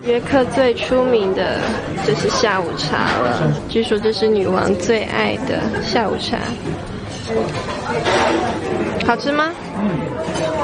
约克最出名的就是下午茶了，据说这是女王最爱的下午茶。好吃吗？